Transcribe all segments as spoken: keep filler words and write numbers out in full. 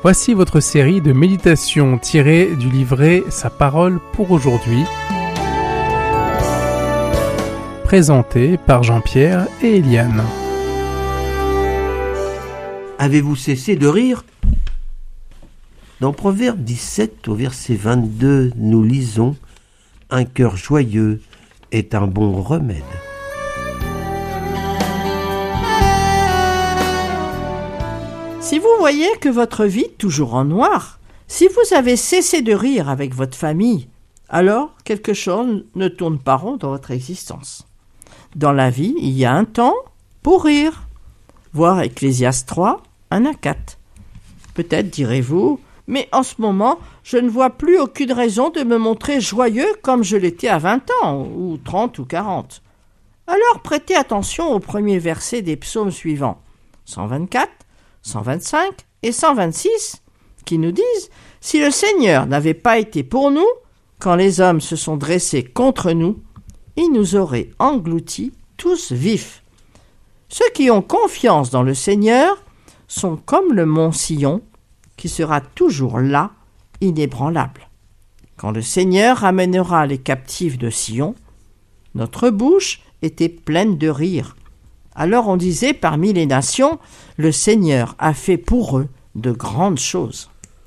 Voici votre série de méditations tirées du livret Sa parole pour aujourd'hui, présentée par Jean-Pierre et Eliane. Avez-vous cessé de rire ? Dans Proverbe dix-sept, au verset vingt-deux, nous lisons « Un cœur joyeux est un bon remède ». Si vous voyez que votre vie est toujours en noir, si vous avez cessé de rire avec votre famille, alors quelque chose ne tourne pas rond dans votre existence. Dans la vie, il y a un temps pour rire. Voir Ecclésiaste trois, un à quatre. Peut-être direz-vous, mais en ce moment, je ne vois plus aucune raison de me montrer joyeux comme je l'étais à vingt ans, ou trente ou quarante. Alors prêtez attention au premier verset des psaumes suivants, cent vingt-quatre, cent vingt-cinq et cent vingt-six, qui nous disent « Si le Seigneur n'avait pas été pour nous, quand les hommes se sont dressés contre nous, il nous aurait engloutis tous vifs. Ceux qui ont confiance dans le Seigneur sont comme le mont Sion, qui sera toujours là, inébranlable. Quand le Seigneur ramènera les captifs de Sion, notre bouche était pleine de rire. Alors on disait parmi les nations, le Seigneur a fait pour eux de grandes choses. »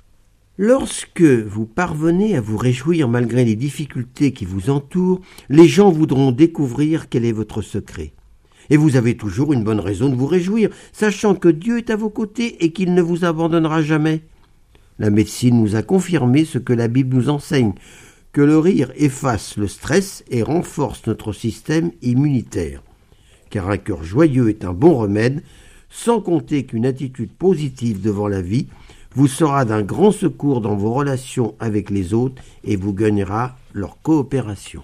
Lorsque vous parvenez à vous réjouir malgré les difficultés qui vous entourent, les gens voudront découvrir quel est votre secret. Et vous avez toujours une bonne raison de vous réjouir, sachant que Dieu est à vos côtés et qu'il ne vous abandonnera jamais. La médecine nous a confirmé ce que la Bible nous enseigne, que le rire efface le stress et renforce notre système immunitaire. Car un cœur joyeux est un bon remède, sans compter qu'une attitude positive devant la vie vous sera d'un grand secours dans vos relations avec les autres et vous gagnera leur coopération.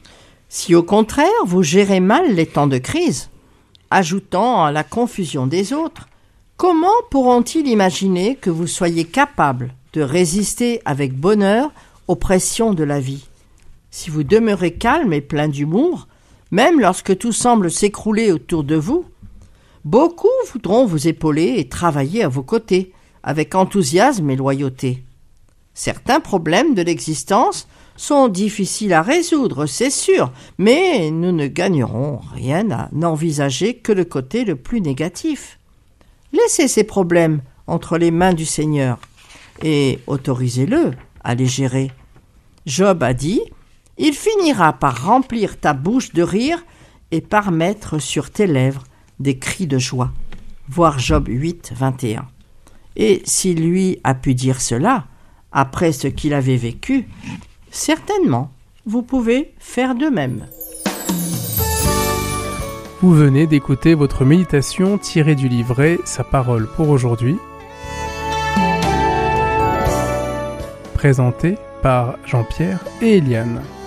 Si au contraire vous gérez mal les temps de crise, ajoutant à la confusion des autres, comment pourront-ils imaginer que vous soyez capable de résister avec bonheur aux pressions de la vie ? Si vous demeurez calme et plein d'humour, même lorsque tout semble s'écrouler autour de vous, beaucoup voudront vous épauler et travailler à vos côtés, avec enthousiasme et loyauté. Certains problèmes de l'existence sont difficiles à résoudre, c'est sûr, mais nous ne gagnerons rien à n'envisager que le côté le plus négatif. Laissez ces problèmes entre les mains du Seigneur et autorisez-le à les gérer. Job a dit « Il finira par remplir ta bouche de rire et par mettre sur tes lèvres des cris de joie. » Voir Job huit, vingt et un. Et si lui a pu dire cela, après ce qu'il avait vécu, certainement, vous pouvez faire de même. Vous venez d'écouter votre méditation tirée du livret Sa parole pour aujourd'hui, présentée par Jean-Pierre et Eliane.